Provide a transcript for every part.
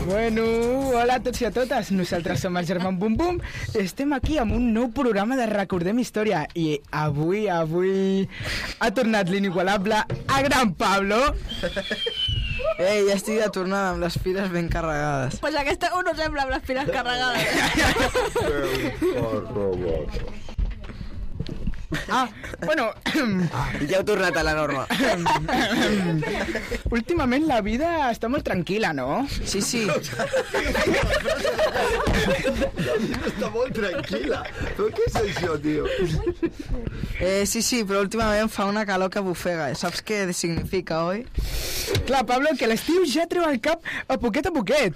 Bueno, hola a tots i a totes. Nosaltres som el Germán Bum Bum. Estem aquí amb un nou programa de Recordem Història. I avui ha tornat l'inigualable a Gran Pablo. Ei, ja estic de tornada amb les piles ben carregades. Pues aquesta no sembla amb les piles carregades. Bueno... Ja heu tornat a la norma. Últimament la vida està molt tranquil·la, no? Sí, sí. La vida està molt tranquil·la. Però què és això, tio? Sí, però últimament fa una calor que bufega. Saps què significa, oi? Clar, Pablo, que l'estiu ja treu el cap a poquet.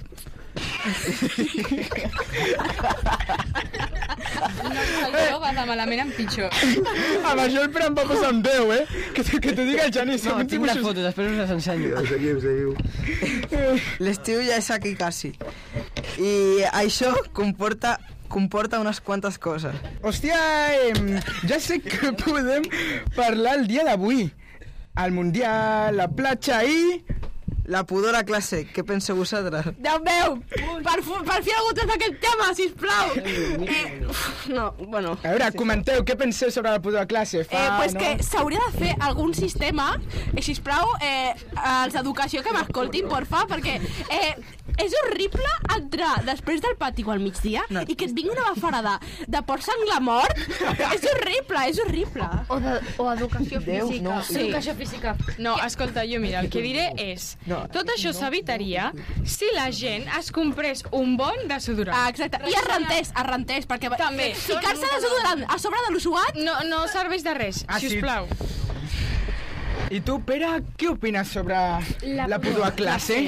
No va de malament en pitjor. Amb això el Pere em va posar un 10, Que t'ho diga el Genís. No, tinc les fotos, després us les ensenyo. Seguiu. L'estiu ja és aquí quasi. I això comporta unes quantes coses. Hòstia, ja sé que podem parlar el dia d'avui. El Mundial, la platja i... La pudor a classe, què penseu vosaltres? Déu meu, per fi algú tracta aquest tema, sisplau. No, bueno... A veure, comenteu, què penseu sobre la pudor a classe? Pues que s'hauria de fer algun sistema, sisplau, els d'educació que m'escoltin, porfa, perquè és horrible entrar després del pati o al migdia i que et vingui una bafarada de porc sanglar mort. És horrible. O educació física. no, sí. Educació física. No, escolta, jo mira, el que diré és... Tot això s'evitaria si la gent es comprés un bon desodorant. Exacte. I es rentés, perquè també. Ficar-se desodorant a sobre de l'usuat... No serveix de res, sisplau. I tu, Pere, què opines sobre la pudor a classe?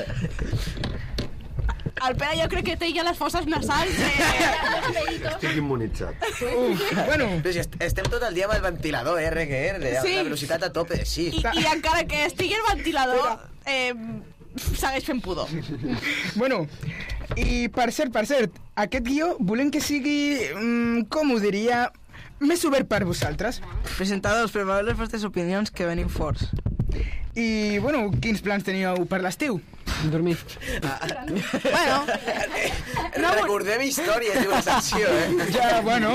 El Pere jo crec que té ja les fosses nasals. Estic immunitzat. Bueno, Però si estem tot el dia amb el ventilador, RQR, Sí. la velocitat a tope, sí. I encara que estigui el ventilador, segueix fent pudor. bueno, i per cert, aquest guió volem que sigui, com ho diria, més obert per vosaltres. Presentadors, prepareu les vostres opinions que venim forts. I, bueno, quins plans teníeu per l'estiu? Dormir. Bueno, Recordem història, diu la secció, Ja, bueno...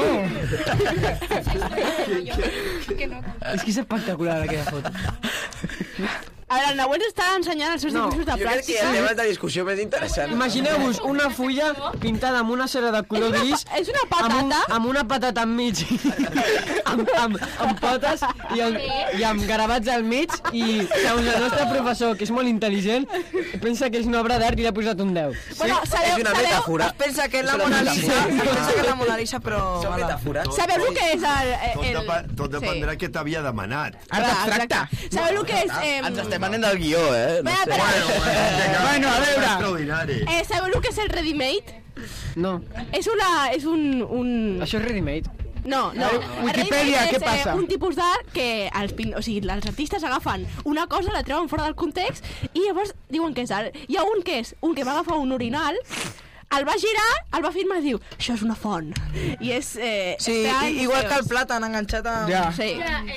És que és espectacular aquella foto. a veure, el Nahuel està ensenyant els seus dibuixos de Jo crec que hi ha plàstica. temes de discussió més interessants. Imagineu-vos una fulla pintada amb una cera de color gris És una patata. amb una patata enmig amb potes i amb gravats al mig i segons el nostre professor, que és molt intel·ligent, pensa que és una obra d'art i li ha posat un 10. Bueno, És una metàfora. Es pensa que és la És una Mona Lisa, metàfora. pensa que és la Mona Lisa, però... Són voilà. metàfores. Sabeu el que és Tot dependrà què t'havia demanat. Art abstracte. Sabeu el que és... Ens estem anant del guió, No sé. Bueno, a veure. Extraordinari. Sabeu el que és el ready-made? No, És un... això és ready-made. No. Wikipedia, El ready-made què passa? És un tipus d'art que els artistes agafen una cosa, la treuen fora del context i llavors diuen que és art. Hi ha un que va agafar un orinal, el va girar, el va firmar i diu això és una font. I és... Sí, igual que el plàtan enganxat a... Ja. Sí.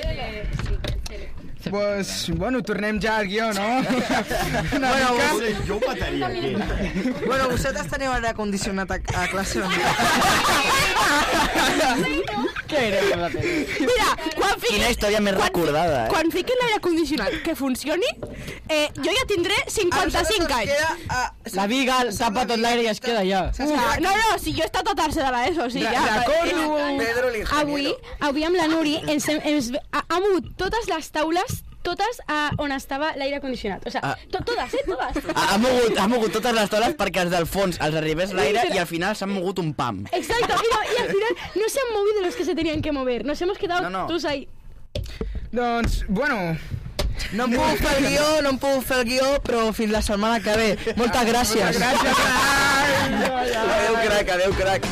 Pues, bueno, tornem ja al guió, no? Una mica. Jo ho mataria aquí. Bueno, vosaltres teniu aire condicionat a classe o no? Què era la tele? Mira, quan fiquin... Quina història més recordada, Quan fiquin l'aire condicionat que funcioni, jo ja tindré 55 anys. La viga tapa tot l'aire i es queda allà. No, si jo he estat a tercer de l'ESO, sí, ja. Recordo... Pedro l'ingeniero. Avui amb la Nuri ha mogut totes les taules on estava l'aire condicionat. O sigui, totes. Ha mogut totes les taules perquè els del fons els arribés l'aire i al final s'han mogut un pam. Exacto, y al final no se han movido los que se tenían que mover. Nos hemos quedado todos ahí. Doncs, bueno... No em puc fer el guió, però fins la setmana que ve. Moltes gràcies. Gràcies. Adéu, crac.